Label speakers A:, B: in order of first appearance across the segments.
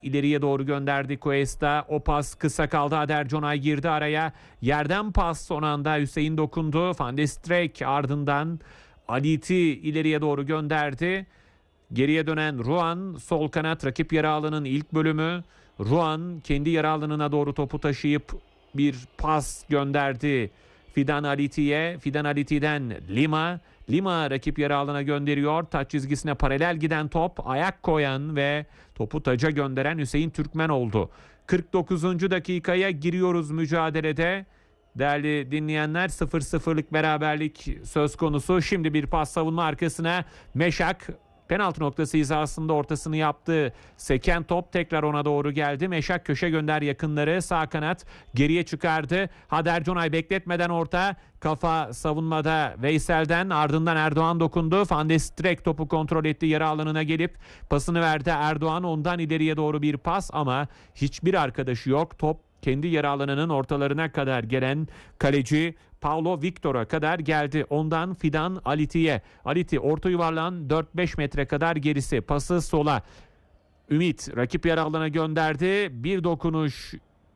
A: İleriye doğru gönderdi Cuesta. O pas kısa kaldı. Ader Conay girdi araya. Yerden pas son anda Hüseyin dokundu. Van de Streek ardından Aliti ileriye doğru gönderdi. Geriye dönen Ruan, sol kanat, rakip yarı alanının ilk bölümü. Ruan kendi yarı alanına doğru topu taşıyıp bir pas gönderdi Fidan Aliti'ye. Fidan Aliti'den Lima rakip yarı alana gönderiyor. Taç çizgisine paralel giden top, ayak koyan ve topu taca gönderen Hüseyin Türkmen oldu. 49. dakikaya giriyoruz mücadelede. Değerli dinleyenler, 0-0'lık beraberlik söz konusu. Şimdi bir pas savunma arkasına. Meşak penaltı noktası hizasında ortasını yaptı. Seken top tekrar ona doğru geldi. Meşak köşe gönder yakınları. Sağ kanat geriye çıkardı. Hader Conay bekletmeden orta. Kafa savunmada Veysel'den, ardından Erdoğan dokundu. Van de Streek topu kontrol etti. Yarı alanına gelip pasını verdi Erdoğan. Ondan ileriye doğru bir pas ama hiçbir arkadaşı yok. Top kendi yarı alanının ortalarına kadar gelen kaleci Paulo Victor'a kadar geldi. Ondan Fidan Aliti'ye. Aliti orta yuvarlağın 4-5 metre kadar gerisi. Pası sola. Ümit rakip yarı alana gönderdi. Bir dokunuş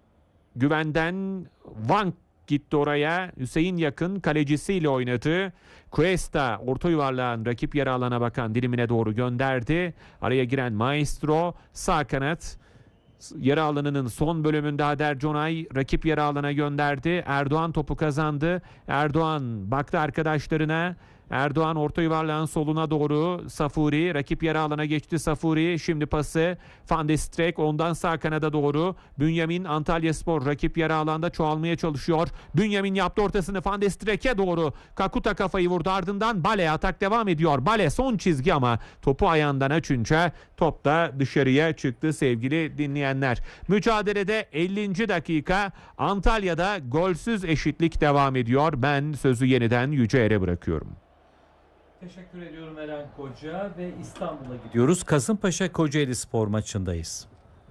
A: güvenden Van gitti oraya. Hüseyin Yakın kalecisiyle oynadı. Cuesta orta yuvarlağın rakip yarı alana bakan dilimine doğru gönderdi. Araya giren Maestro sağ kanat. Yarı alanının son bölümünde Hader Conay rakip yarı alana gönderdi. Erdoğan topu kazandı. Erdoğan baktı arkadaşlarına. Erdoğan orta yuvarlağın soluna doğru. Safuri rakip yarı alana geçti. Safuri şimdi pası Van de Streek, ondan sağ kanada doğru. Bünyamin Antalyaspor rakip yarı alanda çoğalmaya çalışıyor. Bünyamin yaptı ortasını Van de Streek'e doğru. Kakuta kafayı vurdu, ardından Bale atak devam ediyor. Bale son çizgi ama topu ayağından açınca top da dışarıya çıktı sevgili dinleyenler. Mücadelede 50. dakika, Antalya'da golsüz eşitlik devam ediyor. Ben sözü yeniden Yüce Er'e bırakıyorum.
B: Teşekkür ediyorum Eren Koca ve İstanbul'a gidiyoruz. Kasımpaşa Kocaeli Spor maçındayız.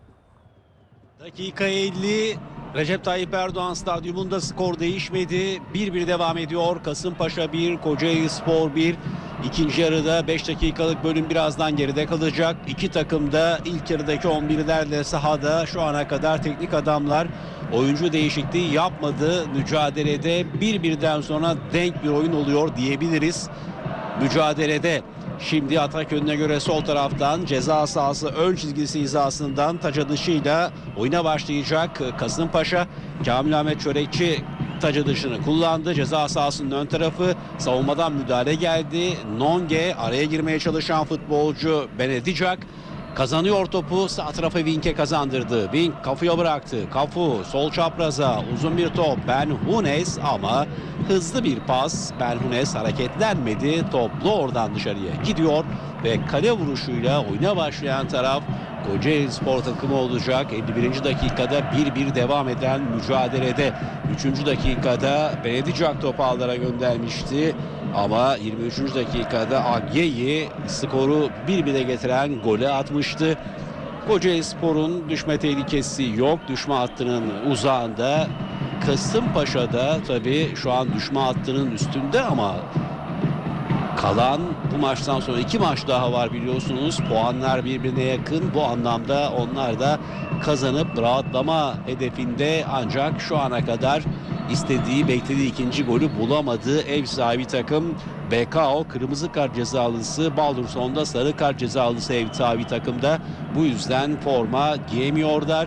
C: Dakika 50. Recep Tayyip Erdoğan Stadyumunda skor değişmedi. 1-1 devam ediyor. Kasımpaşa 1, Kocaeli Spor 1. İkinci yarıda 5 dakikalık bölüm birazdan geride kalacak. İki takım da ilk yarıdaki 11'lerle sahada. Şu ana kadar teknik adamlar oyuncu değişikliği yapmadı. Mücadelede 1-1'den sonra denk bir oyun oluyor diyebiliriz. Mücadelede şimdi atak yönüne göre sol taraftan ceza sahası ön çizgisi hizasından taç atışıyla oyuna başlayacak Kasımpaşa. Kamil Ahmet Çörekçi taç atışını kullandı. Ceza sahasının ön tarafı, savunmadan müdahale geldi. Nonge araya girmeye çalışan futbolcu Benedicak kazanıyor topu, sağ tarafa Vink'e kazandırdı. Vink Kafu'ya bıraktı. Kafu sol çapraza uzun bir top. Ben Hunes ama hızlı bir pas. Ben Hunes hareketlenmedi. Toplu oradan dışarıya gidiyor ve kale vuruşuyla oyuna başlayan taraf Kocaeli Spor takımı olacak. 51. dakikada 1-1 devam eden mücadelede 3. dakikada Benedicak topu ağlara göndermişti. Ama 23. dakikada Agyeyi skoru 1-1'e getiren golü atmıştı. Kocaeli Spor'un düşme tehlikesi yok. Düşme hattının uzağında. Kasımpaşa'da tabii şu an düşme hattının üstünde ama kalan bu maçtan sonra 2 maç daha var biliyorsunuz. Puanlar birbirine yakın. Bu anlamda onlar da kazanıp rahatlama hedefinde, ancak şu ana kadar istediği, beklediği ikinci golü bulamadı. Ev sahibi takım BKO kırmızı kart cezalısı, Baldurson'da sarı kart cezalısı ev sahibi takımda. Bu yüzden forma giyemiyorlar.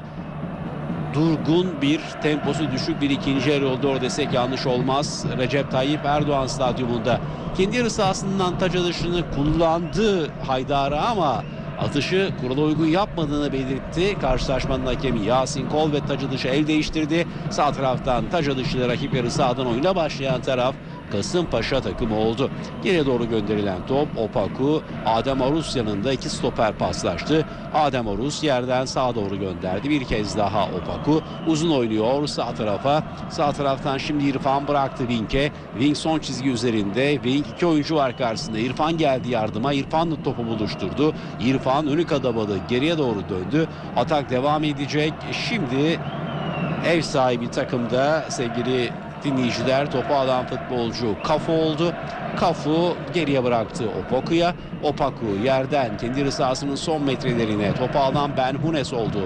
C: Durgun bir, temposu düşük bir ikinci yarı oldu desek yanlış olmaz. Recep Tayyip Erdoğan Stadyumunda kendi yarı sahasından taç atışını kullandı Haydar'a ama atışı kurala uygun yapmadığını belirtti. Karşılaşmanın hakemi Yasin Kol ve taç atışı el değiştirdi. Sağ taraftan taç atışıyla rakip yarı sahadan oyuna başlayan taraf Kasımpaşa takımı oldu. Geriye doğru gönderilen top Opaku, Adem Arus yanında iki stoper paslaştı. Adem Arus yerden sağa doğru gönderdi. Bir kez daha Opaku uzun oynuyor sağ tarafa. Sağ taraftan şimdi İrfan bıraktı Vink'e. Vink son çizgi üzerinde. Vink iki oyuncu var karşısında. İrfan geldi yardıma. İrfan'la topu buluşturdu. İrfan önü kadamadı. Geriye doğru döndü. Atak devam edecek. Şimdi ev sahibi takımda sevgili dinleyiciler. Topu alan futbolcu Cafu oldu. Cafu geriye bıraktı Opoku'ya. Opoku yerden kendi sahasının son metrelerine topu alan Ben Hunes oldu.